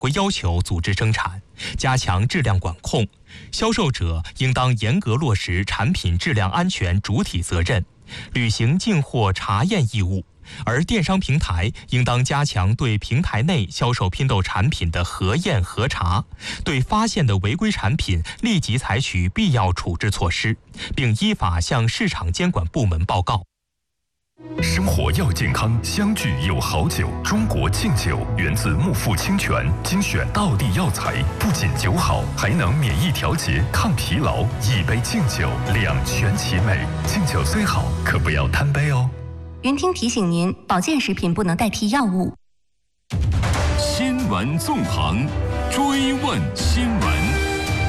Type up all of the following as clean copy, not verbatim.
规要求组织生产，加强质量管控。销售者应当严格落实产品质量安全主体责任，履行进货查验义务。而电商平台应当加强对平台内销售拼豆产品的核验核查，对发现的违规产品立即采取必要处置措施，并依法向市场监管部门报告。 生活要健康，相聚有好酒。中国敬酒源自木富清泉，精选道地药材，不仅酒好，还能免疫调节、抗疲劳。一杯敬酒，两全其美。敬酒虽好，可不要贪杯哦。 云听提醒您，保健食品不能代替药物。 新闻纵横，追问新闻。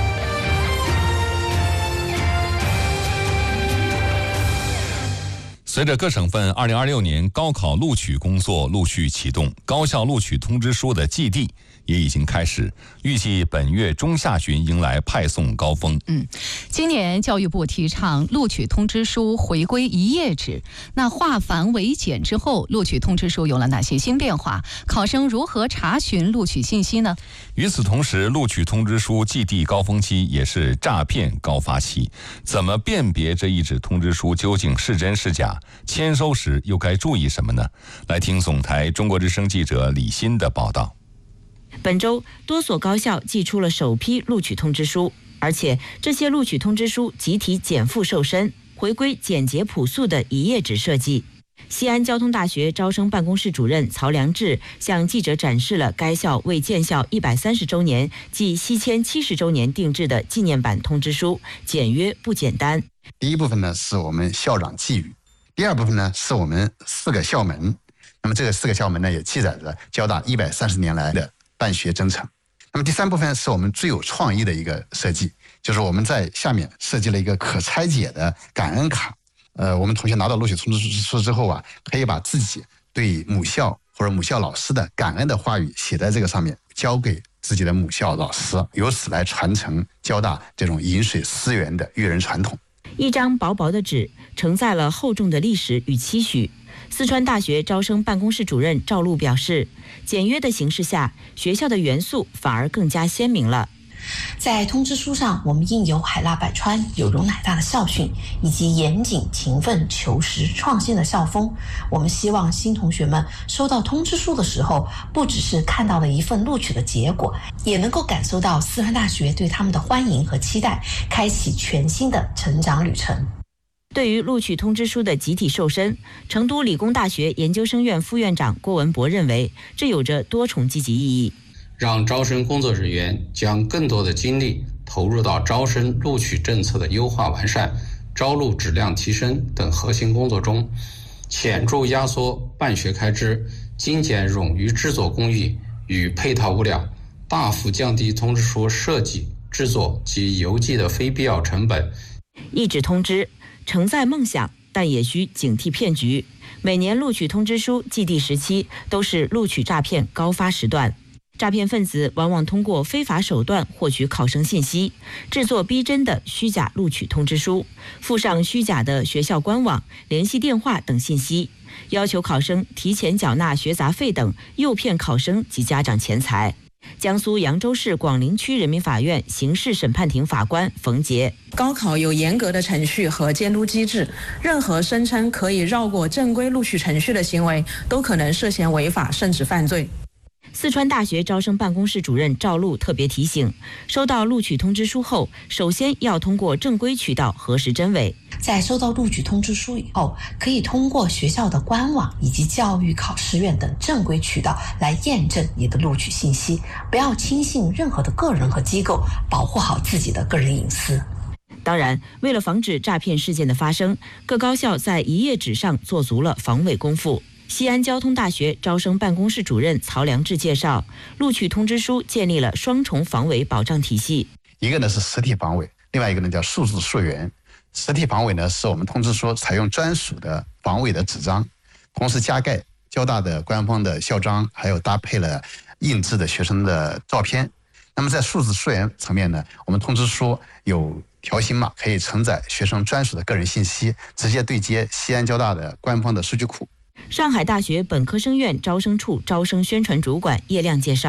随着各省份2026年高考录取工作陆续启动，高校录取通知书的寄递也已经开始，预计本月中下旬迎来派送高峰。 今年教育部提倡录取通知书回归一页制，那化繁为简之后，录取通知书有了哪些新变化？考生如何查询录取信息呢？ 与此同时，录取通知书寄递高峰期也是诈骗高发期，怎么辨别这一纸通知书究竟是真是假？签收时又该注意什么呢？来听总台中国之声记者李欣的报道。 本周多所高校寄出了首批录取通知书，而且这些录取通知书集体减负瘦身，回归简洁朴素的一页纸设计。西安交通大学招生办公室主任曹良志向记者展示了该校为建校130周年暨西迁70周年定制的纪念版通知书，简约不简单。 第一部分呢是我们校长寄语，第二部分呢是我们4个校门。那么这个4个校门呢也记载着交大130年来的办学征程。那么第三部分是我们最有创意的一个设计，就是我们在下面设计了一个可拆解的感恩卡。我们同学拿到录取通知书之后啊，可以把自己对母校或者母校老师的感恩的话语写在这个上面，交给自己的母校老师，由此来传承交大这种饮水思源的育人传统。 一张薄薄的纸承载了厚重的历史与期许。四川大学招生办公室主任赵璐表示，简约的形式下，学校的元素反而更加鲜明了。 在通知书上，我们印有海纳百川、有容乃大的校训，以及严谨、勤奋、求实、创新的校风。我们希望新同学们收到通知书的时候，不只是看到了一份录取的结果，也能够感受到四川大学对他们的欢迎和期待，开启全新的成长旅程。 对于录取通知书的集体瘦身，成都理工大学研究生院副院长郭文博认为，这有着多重积极意义。 让招生工作人员将更多的精力投入到招生录取政策的优化完善、招录质量提升等核心工作中，显著压缩办学开支，精简冗余制作工艺与配套物料，大幅降低通知书设计、制作及邮寄的非必要成本。 一纸通知承载梦想，但也需警惕骗局。每年录取通知书寄递时期都是录取诈骗高发时段，诈骗分子往往通过非法手段获取考生信息，制作逼真的虚假录取通知书，附上虚假的学校官网、联系电话等信息，要求考生提前缴纳学杂费等，诱骗考生及家长钱财。江苏扬州市广陵区人民法院刑事审判庭法官冯杰： 高考有严格的程序和监督机制，任何声称可以绕过正规录取程序的行为，都可能涉嫌违法甚至犯罪。 四川大学招生办公室主任赵璐特别提醒，收到录取通知书后，首先要通过正规渠道核实真伪。 在收到录取通知书以后，可以通过学校的官网以及教育考试院等正规渠道来验证你的录取信息，不要轻信任何的个人和机构，保护好自己的个人隐私。 当然，为了防止诈骗事件的发生，各高校在一页纸上做足了防伪功夫。西安交通大学招生办公室主任曹良志介绍，录取通知书建立了双重防伪保障体系。 一个呢是实体防伪，另外一个呢叫数字溯源。实体防伪呢是我们通知书采用专属的防伪的纸张，同时加盖交大的官方的校章，还有搭配了印制的学生的照片。那么在数字溯源层面呢，我们通知书有条形码，可以承载学生专属的个人信息，直接对接西安交大的官方的数据库。 上海大学本科生院招生处招生宣传主管叶亮介绍，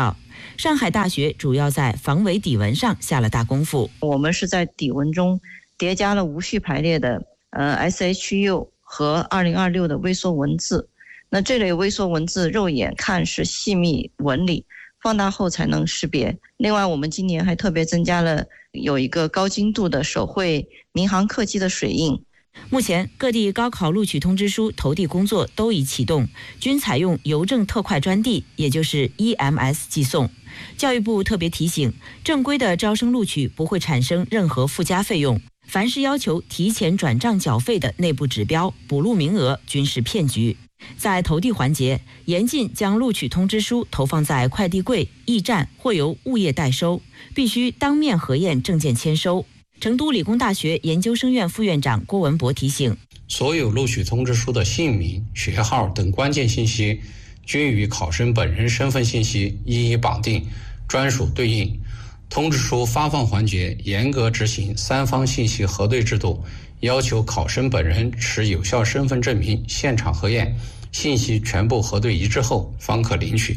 上海大学主要在防伪底纹上下了大功夫。 我们是在底纹中叠加了无序排列的SHU 和2026的微缩文字。那这类微缩文字肉眼看是细密纹理，放大后才能识别。另外，我们今年还特别增加了有一个高精度的手绘民航客机的水印。 目前各地高考录取通知书投递工作都已启动，均采用邮政特快专递，也就是 EMS 寄送。教育部特别提醒，正规的招生录取不会产生任何附加费用，凡是要求提前转账缴费的内部指标、补录名额均是骗局。在投递环节，严禁将录取通知书投放在快递柜、驿站或由物业代收，必须当面核验证件签收。成都理工大学研究生院副院长郭文博提醒， 所有录取通知书的姓名、学号等关键信息均与考生本人身份信息一一绑定，专属对应。通知书发放环节严格执行3方信息核对制度，要求考生本人持有效身份证明现场核验，信息全部核对一致后方可领取。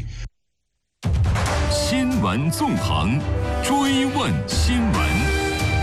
新闻纵横，追问新闻。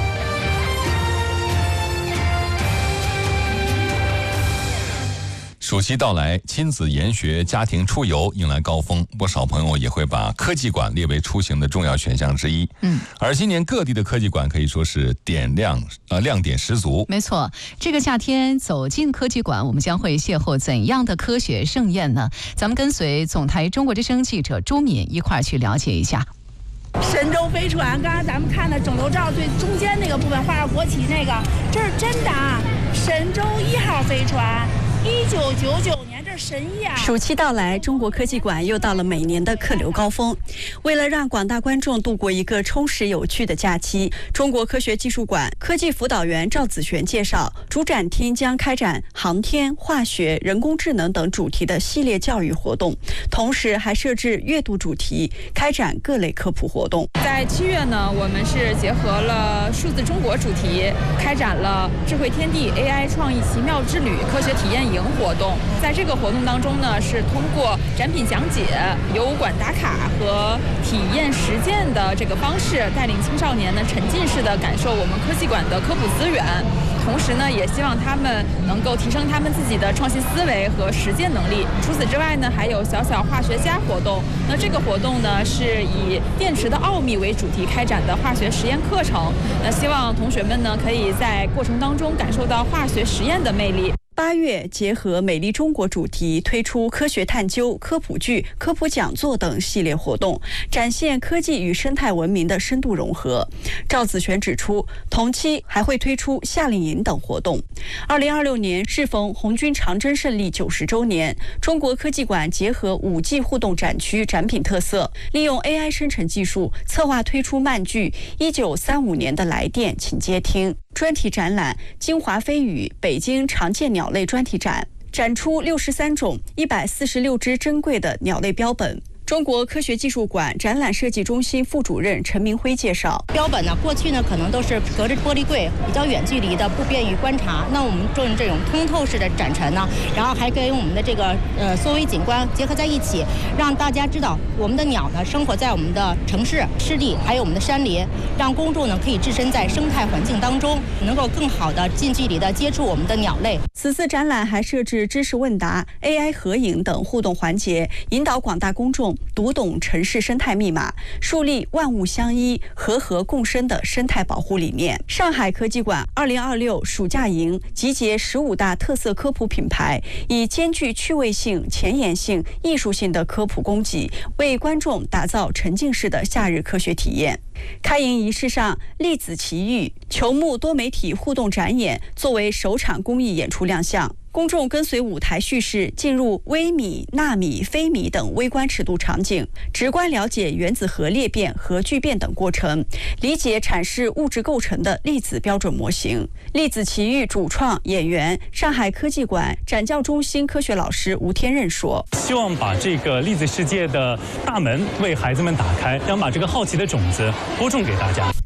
暑期到来，亲子研学、家庭出游迎来高峰，不少朋友也会把科技馆列为出行的重要选项之一。而今年各地的科技馆可以说是亮点十足。 没错，这个夏天走进科技馆，我们将会邂逅怎样的科学盛宴呢？咱们跟随总台中国之声记者朱敏一块儿去了解一下。 神舟飞船，刚才咱们看的整流罩最中间那个部分画着国旗那个，这是真的啊！神舟1号飞船。1999年，这是神医啊！ 暑期到来，中国科技馆又到了每年的客流高峰。为了让广大观众度过一个充实有趣的假期，中国科学技术馆科技辅导员赵子璇介绍，主展厅将开展航天、化学、人工智能等主题的系列教育活动，同时还设置阅读主题，开展各类科普活动。 在7月呢，我们是结合了数字中国主题，开展了智慧天地 AI 创意奇妙之旅科学体验营活动。在这个活动当中呢，是通过展品讲解、油管打卡和体验实践的这个方式，带领青少年呢沉浸式的感受我们科技馆的科普资源。同时呢，也希望他们能够提升他们自己的创新思维和实践能力。除此之外呢，还有小小化学家活动。那这个活动呢，是以电池的奥秘为主题开展的化学实验课程。那希望同学们呢，可以在过程当中感受到化学实验的魅力。 8月结合美丽中国主题推出科学探究、科普剧、科普讲座等系列活动，展现科技与生态文明的深度融合。赵子璇指出，同期还会推出夏令营等活动。2026年适逢红军长征胜利90周年，中国科技馆结合5G 互动展区展品特色，利用 AI 生成技术策划推出漫剧1935年的来电请接听专题展览，金华飞羽北京常见鸟类专题展，展出63种146只珍贵的鸟类标本。中国科学技术馆展览设计中心副主任陈明辉介绍， 标本呢，过去呢可能都是隔着玻璃柜，比较远距离的，不便于观察。那我们用这种通透式的展陈呢，然后还跟我们的这个缩微景观结合在一起，让大家知道我们的鸟呢生活在我们的城市、湿地，还有我们的山林，让公众呢可以置身在生态环境当中，能够更好的近距离的接触我们的鸟类。 此次展览还设置知识问答、AI 合影等互动环节，引导广大公众读懂城市生态密码，树立万物相依、和合共生的生态保护理念。上海科技馆2026暑假营集结15大特色科普品牌，以兼具趣味性、前沿性、艺术性的科普供给，为观众打造沉浸式的夏日科学体验。开营仪式上，粒子奇遇球幕多媒体互动展演作为首场公益演出亮相。公众跟随舞台叙事进入微米、纳米、非米等微观尺度场景，直观了解原子核裂变、核聚变等过程，理解阐释物质构成的粒子标准模型。粒子奇遇主创演员、上海科技馆展教中心科学老师吴天任说：“ 希望把这个粒子世界的大门为孩子们打开，想把这个好奇的种子播种给大家。”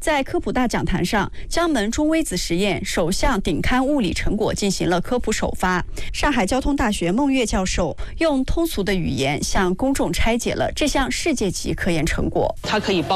在科普大讲坛上，江门中微子实验首项顶刊物理成果进行了科普首发。上海交通大学孟月教授用通俗的语言向公众拆解了这项世界级科研成果。 它可以帮